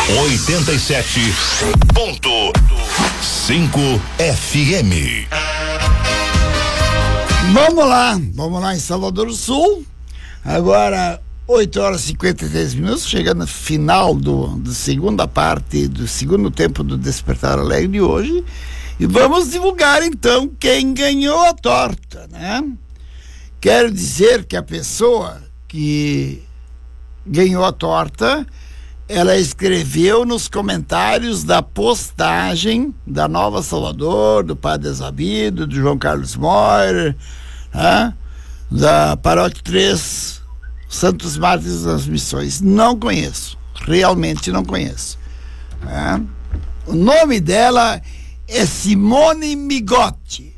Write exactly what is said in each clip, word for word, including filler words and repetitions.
oitenta e sete ponto cinco F M. Vamos lá, vamos lá em Salvador do Sul. Agora, oito horas e cinquenta e três minutos, chegando no final do, do segunda parte, do segundo tempo do Despertar Alegre de hoje. E vamos divulgar então quem ganhou a torta, né? Quero dizer que a pessoa que ganhou a torta, ela escreveu nos comentários da postagem da Nova Salvador, do Padre Zabido, do João Carlos Moira, né? Da Paróquia três Santos Mártires das Missões. Não conheço, realmente não conheço, né? O nome dela é Simone Migotti.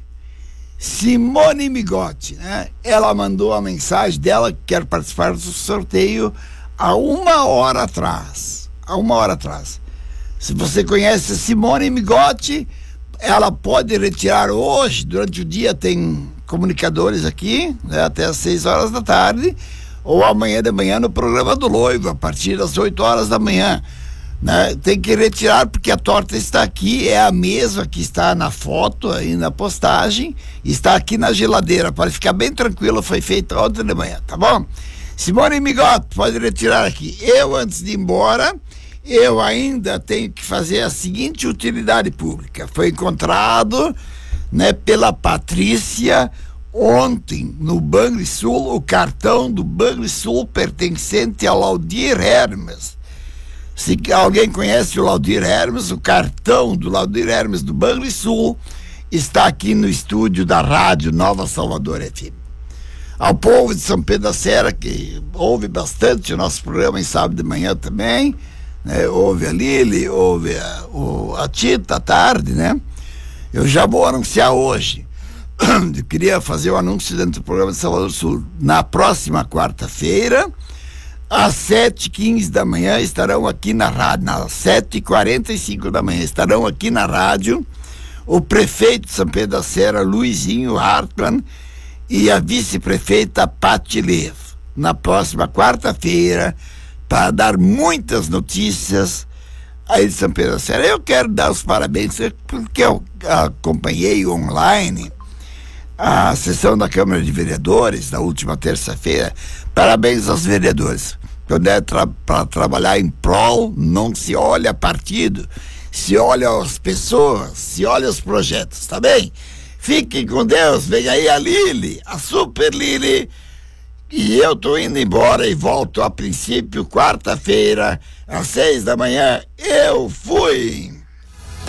Simone Migotti, né? Ela mandou a mensagem dela que quer participar do sorteio há uma hora atrás. Há uma hora atrás. Se você conhece a Simone Migotti, ela pode retirar hoje, durante o dia tem comunicadores aqui, né, até às seis horas da tarde, ou amanhã de manhã no programa do Noivo, a partir das oito horas da manhã. Né? Tem que retirar porque a torta está aqui, é a mesma que está na foto aí na postagem, está aqui na geladeira, pode ficar bem tranquilo, foi feita ontem de manhã, tá bom? Simone Migotti, pode retirar aqui. Eu, antes de ir embora, eu ainda tenho que fazer a seguinte utilidade pública. Foi encontrado, né, pela Patrícia ontem no Banrisul o cartão do Banrisul pertencente ao Laudir Hermes. Se alguém conhece o Laudir Hermes, o cartão do Laudir Hermes do Banrisul está aqui no estúdio da Rádio Nova Salvador F M. Ao povo de São Pedro da Serra, que ouve bastante o nosso programa em sábado de manhã também, né? Ouve a Lili, ouve a, o, a Tita à tarde, né? Eu já vou anunciar hoje. Eu queria fazer o anúncio dentro do programa de Salvador do Sul. Na próxima quarta-feira, às sete e quinze da manhã, estarão aqui na rádio, às sete e quarenta e cinco da manhã, estarão aqui na rádio o prefeito de São Pedro da Serra, Luizinho Hartmann, e a vice-prefeita Pati Lev, na próxima quarta-feira, para dar muitas notícias aí de São Pedro da Serra. Eu quero dar os parabéns, porque eu acompanhei online a sessão da Câmara de Vereadores na última terça-feira. Parabéns aos vereadores. Quando é tra- para trabalhar em prol, não se olha partido, se olha as pessoas, se olha os projetos, tá bem? Fiquem com Deus, vem aí a Lili, a Super Lili, e eu tô indo embora e volto a princípio quarta-feira, às seis da manhã. Eu fui!